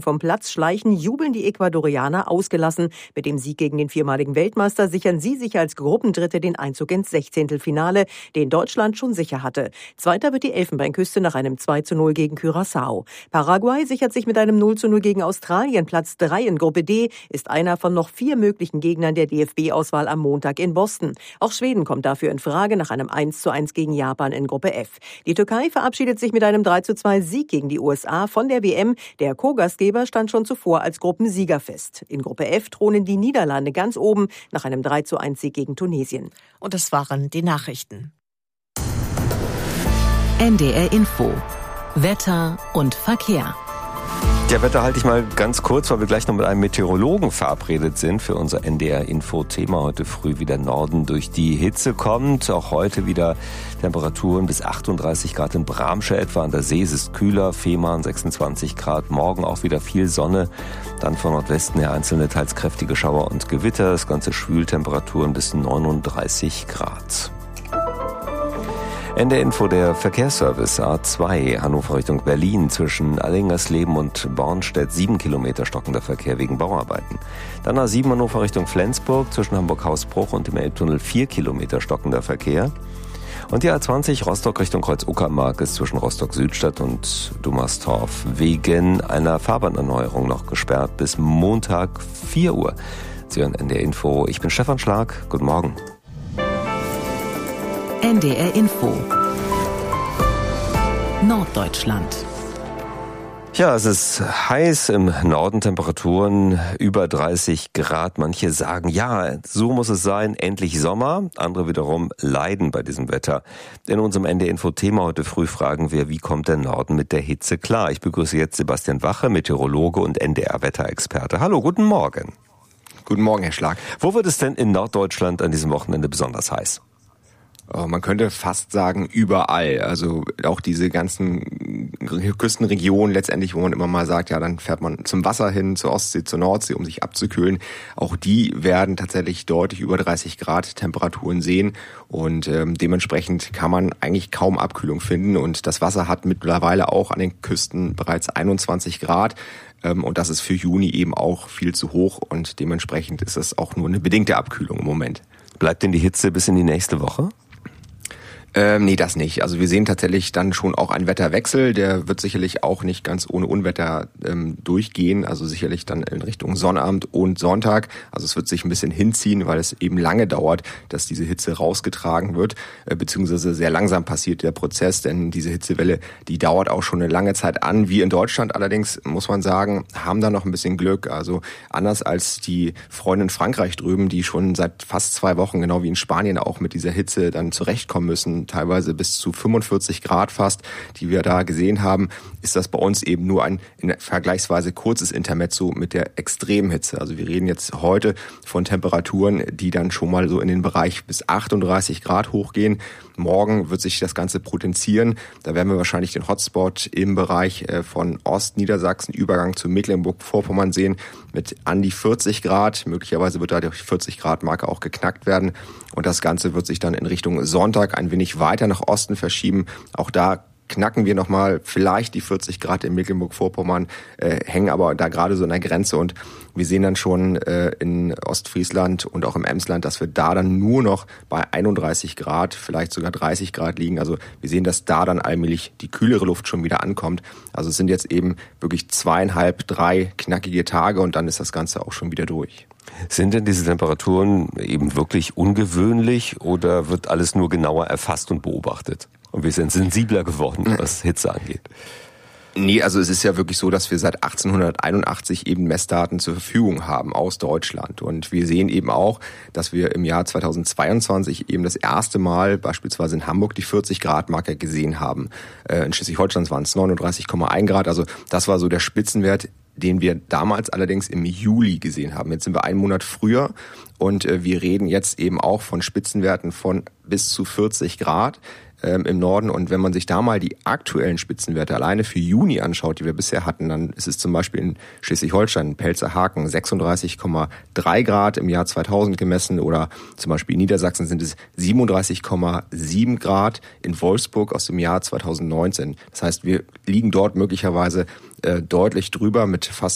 vom Platz schleichen, jubeln die Ecuadorianer ausgelassen. Mit dem Sieg gegen den viermaligen Weltmeister sichern sie sich als Gruppendritte den Einzug ins 16. den Deutschland schon sicher hatte. Zweiter wird die Elfenbeinküste nach einem 2:0 gegen Curaçao. Paraguay sichert sich mit einem 0:0 gegen Australien Platz 3 in Gruppe D, ist einer von noch 4 möglichen Gegnern der DFB-Auswahl am Montag in Boston. Auch Schweden kommt dafür in Frage nach einem 1:1 gegen Japan in Gruppe F. Die Türkei verabschiedet sich mit einem 3:2 Sieg gegen die USA von der WM. Der Co-Gastgeber stand schon zuvor als Gruppensieger fest. In Gruppe F thronen die Niederlande ganz oben nach einem 3:1 Sieg gegen Tunesien. Und das waren die Nachrichten. NDR Info. Wetter und Verkehr. Ja, Wetter halte ich mal ganz kurz, weil wir gleich noch mit einem Meteorologen verabredet sind für unser NDR-Info-Thema. Heute früh wieder Norden durch die Hitze kommt. Auch heute wieder Temperaturen bis 38 Grad in Bramsche etwa. An der See ist es kühler, Fehmarn 26 Grad. Morgen auch wieder viel Sonne. Dann von Nordwesten her einzelne teils kräftige Schauer und Gewitter. Das Ganze Schwültemperaturen bis 39 Grad. NDR Info, der Verkehrsservice A2 Hannover Richtung Berlin zwischen Allingersleben und Bornstedt 7 Kilometer stockender Verkehr wegen Bauarbeiten. Dann A7 Hannover Richtung Flensburg zwischen Hamburg-Hausbruch und dem Elbtunnel 4 Kilometer stockender Verkehr. Und die A20 Rostock Richtung Kreuz-Uckermark ist zwischen Rostock-Südstadt und Dummerstorf wegen einer Fahrbahnerneuerung noch gesperrt bis Montag 4 Uhr. Sie hören NDR Info. Ich bin Stefan Schlag. Guten Morgen. NDR Info. Norddeutschland. Ja, es ist heiß im Norden, Temperaturen über 30 Grad. Manche sagen, ja, so muss es sein, endlich Sommer. Andere wiederum leiden bei diesem Wetter. In unserem NDR-Info-Thema heute früh fragen wir, wie kommt der Norden mit der Hitze klar? Ich begrüße jetzt Sebastian Wache, Meteorologe und NDR-Wetterexperte. Hallo, guten Morgen. Guten Morgen, Herr Schlag. Wo wird es denn in Norddeutschland an diesem Wochenende besonders heiß? Man könnte fast sagen, überall. Also auch diese ganzen Küstenregionen letztendlich, wo man immer mal sagt, ja, dann fährt man zum Wasser hin, zur Ostsee, zur Nordsee, um sich abzukühlen. Auch die werden tatsächlich deutlich über 30 Grad Temperaturen sehen. Und dementsprechend kann man eigentlich kaum Abkühlung finden. Und das Wasser hat mittlerweile auch an den Küsten bereits 21 Grad. Und das ist für Juni eben auch viel zu hoch. Und dementsprechend ist das auch nur eine bedingte Abkühlung im Moment. Bleibt denn die Hitze bis in die nächste Woche? Nee, das nicht. Also wir sehen tatsächlich dann schon auch einen Wetterwechsel. Der wird sicherlich auch nicht ganz ohne Unwetter durchgehen. Also sicherlich dann in Richtung Sonnabend und Sonntag. Also es wird sich ein bisschen hinziehen, weil es eben lange dauert, dass diese Hitze rausgetragen wird. Beziehungsweise sehr langsam passiert der Prozess, denn diese Hitzewelle, die dauert auch schon eine lange Zeit an. Wir in Deutschland allerdings, muss man sagen, haben da noch ein bisschen Glück. Also anders als die Freunde in Frankreich drüben, die schon seit fast 2 Wochen, genau wie in Spanien, auch mit dieser Hitze dann zurechtkommen müssen, teilweise bis zu 45 Grad fast, die wir da gesehen haben, ist das bei uns eben nur ein vergleichsweise kurzes Intermezzo mit der Extremhitze. Also wir reden jetzt heute von Temperaturen, die dann schon mal so in den Bereich bis 38 Grad hochgehen. Morgen wird sich das Ganze potenzieren. Da werden wir wahrscheinlich den Hotspot im Bereich von Ostniedersachsen, Übergang zu Mecklenburg-Vorpommern sehen, mit an die 40 Grad. Möglicherweise wird da die 40 Grad Marke auch geknackt werden. Und das Ganze wird sich dann in Richtung Sonntag ein wenig weiter nach Osten verschieben. Auch da knacken wir nochmal vielleicht die 40 Grad in Mecklenburg-Vorpommern, hängen aber da gerade so an der Grenze. Und wir sehen dann schon in Ostfriesland und auch im Emsland, dass wir da dann nur noch bei 31 Grad, vielleicht sogar 30 Grad liegen. Also wir sehen, dass da dann allmählich die kühlere Luft schon wieder ankommt. Also es sind jetzt eben wirklich 2,5, 3 knackige Tage und dann ist das Ganze auch schon wieder durch. Sind denn diese Temperaturen eben wirklich ungewöhnlich oder wird alles nur genauer erfasst und beobachtet? Und wir sind sensibler geworden, was Hitze angeht. Nee, also es ist ja wirklich so, dass wir seit 1881 eben Messdaten zur Verfügung haben aus Deutschland. Und wir sehen eben auch, dass wir im Jahr 2022 eben das erste Mal beispielsweise in Hamburg die 40-Grad-Marke gesehen haben. In Schleswig-Holstein waren es 39,1 Grad. Also das war so der Spitzenwert, den wir damals allerdings im Juli gesehen haben. Jetzt sind wir einen Monat früher und wir reden jetzt eben auch von Spitzenwerten von bis zu 40 Grad. Im Norden. Und wenn man sich da mal die aktuellen Spitzenwerte alleine für Juni anschaut, die wir bisher hatten, dann ist es zum Beispiel in Schleswig-Holstein, Pelzerhaken 36,3 Grad im Jahr 2000 gemessen oder zum Beispiel in Niedersachsen sind es 37,7 Grad in Wolfsburg aus dem Jahr 2019. Das heißt, wir liegen dort möglicherweise deutlich drüber mit fast